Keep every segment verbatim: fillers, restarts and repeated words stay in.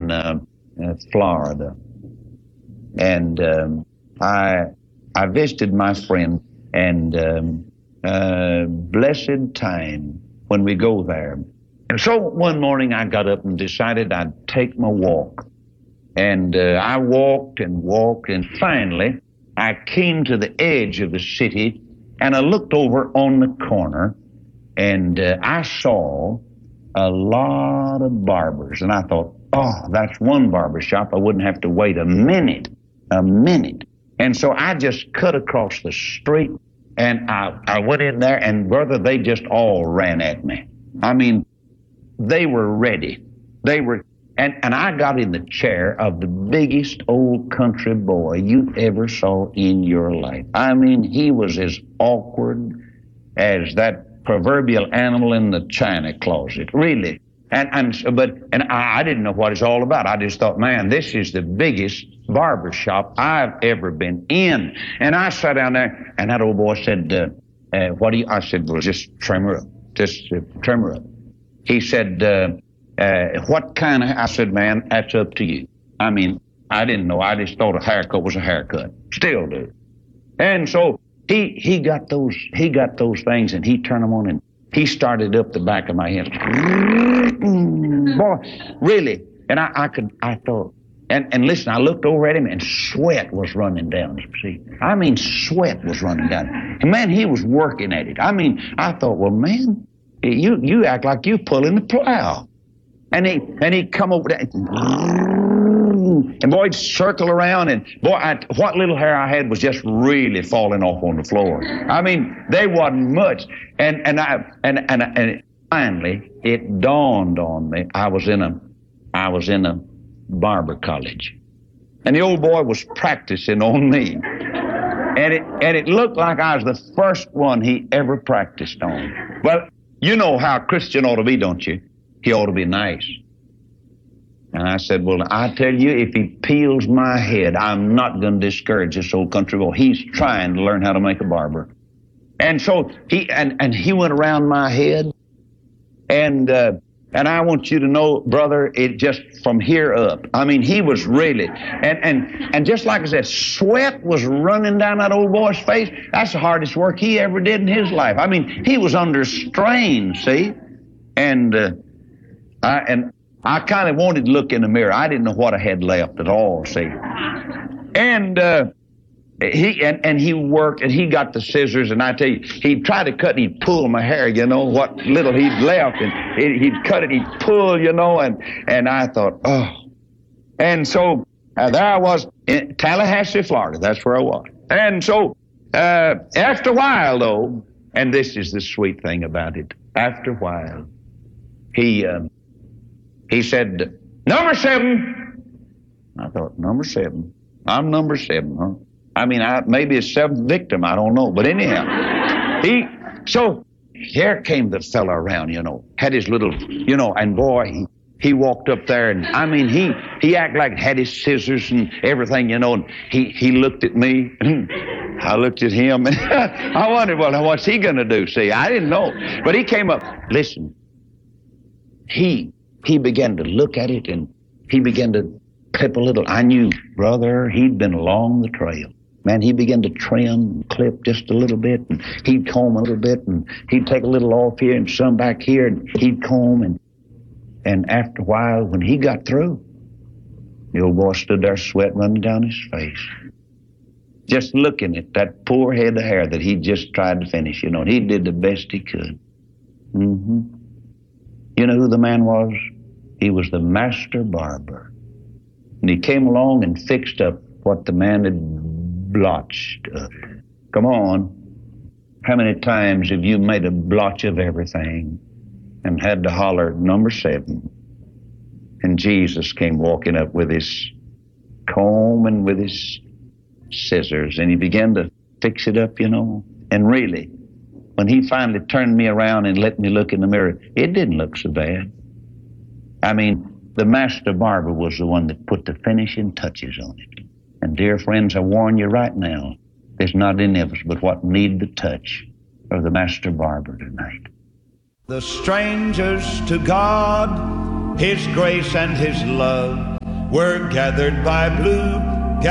in uh, uh, Florida. And um, I I visited my friend, and um, uh, blessed time when we go there. And so one morning I got up and decided I'd take my walk. And uh, I walked and walked, and finally I came to the edge of the city, and I looked over on the corner, and uh, I saw a lot of barbers. And I thought, oh, that's one barber shop. I wouldn't have to wait a minute, a minute. And so I just cut across the street, and I, I went in there, and brother, they just all ran at me. I mean, they were ready. They were, and, and I got in the chair of the biggest old country boy you ever saw in your life. I mean, he was as awkward as that proverbial animal in the china closet, really. And, and but and I, I didn't know what it's all about. I just thought, man, this is the biggest barber shop I've ever been in. And I sat down there, and that old boy said, uh, uh, what do you, I said, well, just trim her up, just uh, trim her up. He said, uh, uh, what kind of, I said, man, that's up to you. I mean, I didn't know. I just thought a haircut was a haircut. Still do. And so he he got those, he got those things, and he turned them on, and he started up the back of my head. Boy, really. And I, I could, I thought, and, and listen, I looked over at him, and sweat was running down his cheek. I mean, sweat was running down. And man, he was working at it. I mean, I thought, well, man, you you act like you pulling the plow. And he and he come over there, and boy, he'd circle around, and boy, I, what little hair I had was just really falling off on the floor. I mean, they wasn't much. And and I and and and finally, it dawned on me. I was in a I was in a barber college, and the old boy was practicing on me, and it and it looked like I was the first one he ever practiced on. Well, you know how a Christian ought to be, don't you? He ought to be nice. And I said, well, I tell you, if he peels my head, I'm not going to discourage this old country boy. He's trying to learn how to make a barber. And so he and, and he went around my head, and uh, and I want you to know, brother, it just from here up. I mean, he was really, and and and just like I said, sweat was running down that old boy's face. That's the hardest work he ever did in his life. I mean, he was under strain, see, and. Uh, I, and I kind of wanted to look in the mirror. I didn't know what I had left at all, see. And uh, he and, and he worked, and he got the scissors, and I tell you, he'd try to cut, and he'd pull my hair, you know, what little he'd left, and he'd cut it, he'd pull, you know, and, and I thought, oh. And so uh, there I was in Tallahassee, Florida. That's where I was. And so uh, after a while, though, and this is the sweet thing about it, after a while, he... Uh, He said, number seven. I thought, number seven? I'm number seven, huh? I mean, I, maybe a seventh victim, I don't know. But anyhow, he, so here came the fella around, you know, had his little, you know, and boy, he, he walked up there, and I mean, he, he acted like had his scissors and everything, you know, and he, he looked at me. I looked at him, and I wondered, well, what's he going to do? See, I didn't know. But he came up, listen, he... He began to look at it, and he began to clip a little. I knew, brother, he'd been along the trail. Man, he began to trim and clip just a little bit, and he'd comb a little bit, and he'd take a little off here and some back here, and he'd comb. And and after a while, when he got through, the old boy stood there, sweat running down his face, just looking at that poor head of hair that he'd just tried to finish, you know, and he did the best he could. Mm-hmm. You know who the man was? He was the master barber. And he came along and fixed up what the man had blotched up. Come on. How many times have you made a blotch of everything and had to holler, number seven? And Jesus came walking up with his comb and with his scissors, and he began to fix it up, you know. And really, when he finally turned me around and let me look in the mirror, it didn't look so bad. I mean, the master barber was the one that put the finishing touches on it. And dear friends, I warn you right now, there's not any of us but what need the touch of the master barber tonight. The strangers to God, His grace and His love, were gathered by blue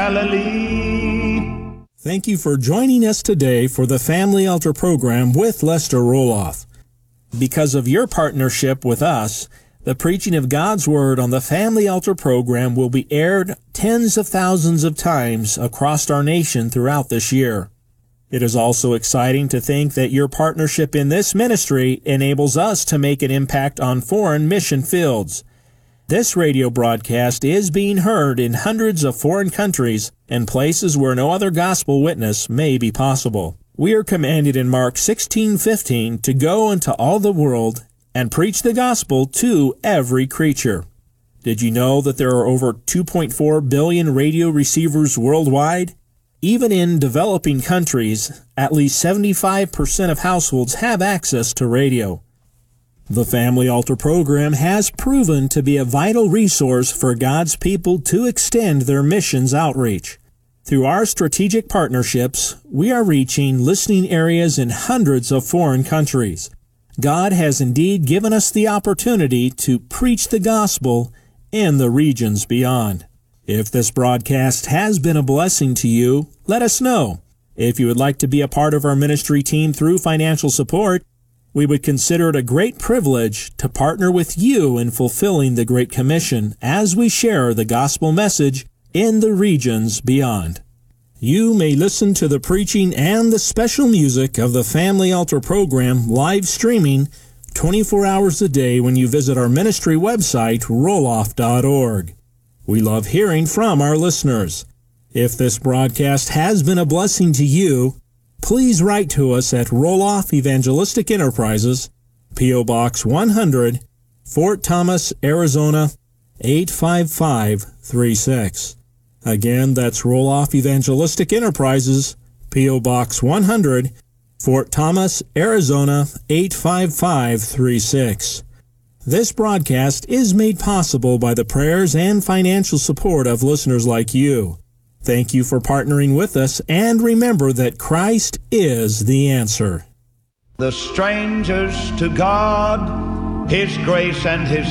Galilee. Thank you for joining us today for the Family Altar program with Lester Roloff. Because of your partnership with us, the preaching of God's Word on the Family Altar program will be aired tens of thousands of times across our nation throughout this year. It is also exciting to think that your partnership in this ministry enables us to make an impact on foreign mission fields. This radio broadcast is being heard in hundreds of foreign countries and places where no other gospel witness may be possible. We are commanded in Mark sixteen fifteen to go into all the world and preach the gospel to every creature. Did you know that there are over two point four billion radio receivers worldwide? Even in developing countries, at least seventy-five percent of households have access to radio. The Family Altar program has proven to be a vital resource for God's people to extend their missions outreach. Through our strategic partnerships, we are reaching listening areas in hundreds of foreign countries. God has indeed given us the opportunity to preach the gospel in the regions beyond. If this broadcast has been a blessing to you, let us know. If you would like to be a part of our ministry team through financial support, we would consider it a great privilege to partner with you in fulfilling the Great Commission as we share the gospel message in the regions beyond. You may listen to the preaching and the special music of the Family Altar program live streaming twenty-four hours a day when you visit our ministry website, roloff dot org. We love hearing from our listeners. If this broadcast has been a blessing to you, please write to us at Roloff Evangelistic Enterprises, P O. Box one hundred, Fort Thomas, Arizona, eight five five three six. Again, that's Roloff Evangelistic Enterprises, P O. Box one hundred, Fort Thomas, Arizona, eight five five three six. This broadcast is made possible by the prayers and financial support of listeners like you. Thank you for partnering with us, and remember that Christ is the answer. The strangers to God, His grace and His